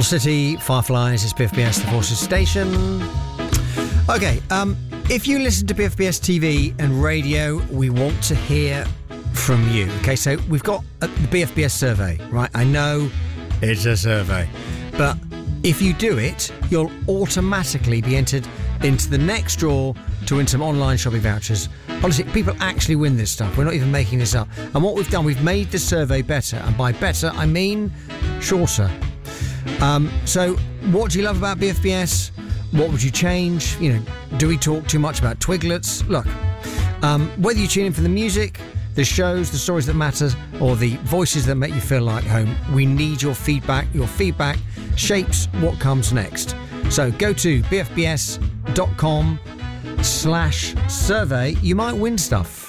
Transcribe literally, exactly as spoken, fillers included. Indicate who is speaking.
Speaker 1: Owl City, Fireflies, it's B F B S, the Forces Station. Okay, um, if you listen to B F B S T V and radio, we want to hear from you. Okay, so we've got uh, the B F B S survey, right? I know it's a survey, but if you do it, you'll automatically be entered into the next draw to win some online shopping vouchers. Honestly, people actually win this stuff. We're not even making this up. And what we've done, we've made the survey better. And by better, I mean shorter. Um, so what do you love about B F B S? What would you change? You know, do we talk too much about Twiglets? Look, um, whether you tune in for the music, the shows, the stories that matter, or the voices that make you feel like home, we need your feedback. Your feedback shapes what comes next. So go to bfbs.com slash survey. You might win stuff.